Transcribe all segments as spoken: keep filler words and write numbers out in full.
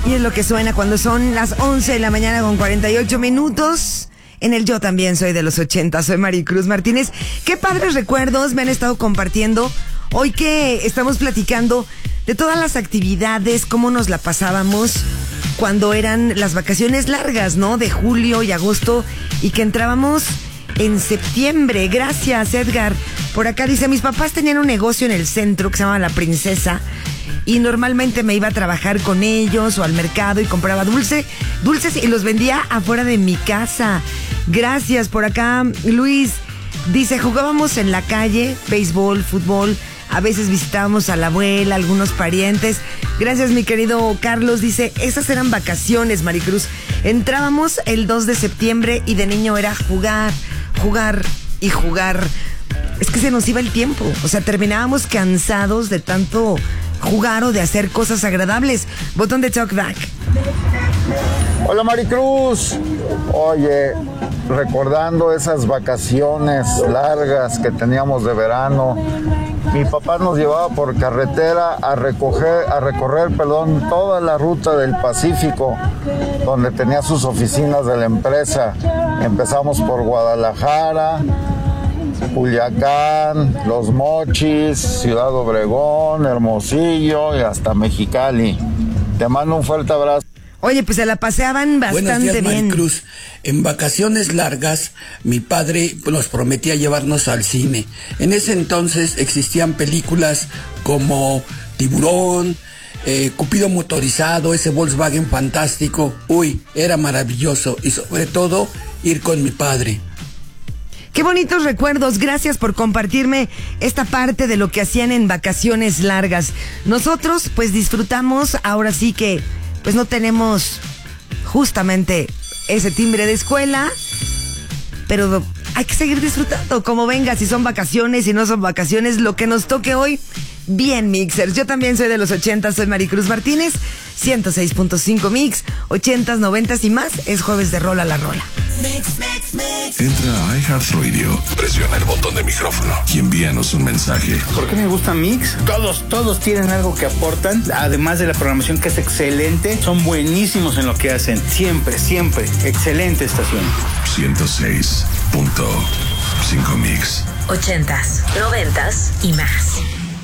Y es lo que suena cuando son las once de la mañana con cuarenta y ocho minutos. En el Yo También Soy de los ochenta, soy Maricruz Martínez. Qué padres recuerdos me han estado compartiendo hoy que estamos platicando de todas las actividades, cómo nos la pasábamos cuando eran las vacaciones largas, ¿no? De julio y agosto, y que entrábamos en septiembre. Gracias, Edgar. Por acá dice, mis papás tenían un negocio en el centro que se llama La Princesa, y normalmente me iba a trabajar con ellos o al mercado y compraba dulce, dulces y los vendía afuera de mi casa. Gracias. Por acá Luis dice, jugábamos en la calle, béisbol, fútbol, a veces visitábamos a la abuela, algunos parientes. Gracias, mi querido Carlos. Dice, esas eran vacaciones, Maricruz. Entrábamos el dos de septiembre y de niño era jugar, jugar y jugar. Es que se nos iba el tiempo. O sea, terminábamos cansados de tanto jugar o de hacer cosas agradables. Botón de talkback. Hola, Maricruz. Oye, recordando esas vacaciones largas que teníamos de verano, mi papá nos llevaba por carretera a recoger, a recorrer, perdón, toda la ruta del Pacífico, donde tenía sus oficinas de la empresa. Empezamos por Guadalajara, Culiacán, Los Mochis, Ciudad Obregón, Hermosillo y hasta Mexicali. Te mando un fuerte abrazo. Oye, pues se la paseaban bastante Buenos días, bien. Maricruz. En vacaciones largas, mi padre nos prometía llevarnos al cine. En ese entonces existían películas como Tiburón, eh, Cupido motorizado, ese Volkswagen fantástico. Uy, era maravilloso. Y sobre todo, ir con mi padre. Qué bonitos recuerdos. Gracias por compartirme esta parte de lo que hacían en vacaciones largas. Nosotros, pues, disfrutamos, ahora sí que pues no tenemos justamente ese timbre de escuela, pero hay que seguir disfrutando como venga, si son vacaciones, si no son vacaciones, lo que nos toque hoy. Bien, mixers. Yo también soy de los ochenta, soy Maricruz Martínez, ciento seis punto cinco Mix, ochentas, noventas y más. Es jueves de Rola la Rola. Mix, mix, mix. Entra a iHeartRadio, presiona el botón de micrófono y envíanos un mensaje. ¿Por qué me gusta Mix? Todos, todos tienen algo que aportan, además de la programación que es excelente, son buenísimos en lo que hacen, siempre, siempre, excelente estación. ciento seis punto cinco Mix. Ochentas, noventas y más.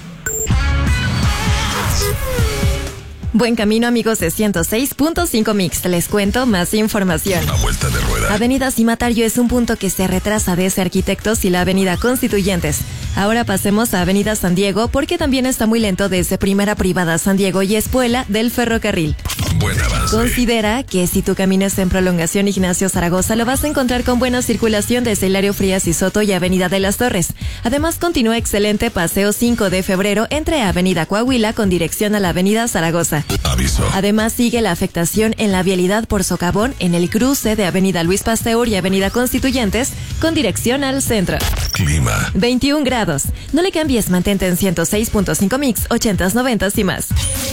Buen camino, amigos de ciento seis punto cinco Mix. Les cuento más información. A vuelta de rueda. Avenida Cimatario es un punto que se retrasa desde Arquitectos y la Avenida Constituyentes. Ahora pasemos a Avenida San Diego, porque también está muy lento desde Primera Privada San Diego y Espuela del Ferrocarril. Buen avance. Considera que si tu camino está en prolongación Ignacio Zaragoza, lo vas a encontrar con buena circulación desde Hilario Frías y Soto y Avenida de las Torres. Además, continúa excelente Paseo cinco de febrero entre Avenida Coahuila con dirección a la Avenida Zaragoza. Aviso. Además, sigue la afectación en la vialidad por Socavón en el cruce de Avenida Luis Pasteur y Avenida Constituyentes con dirección al centro. Clima. veintiún grados. No le cambies, mantente en ciento seis punto cinco Mix, ochentas, noventas y más.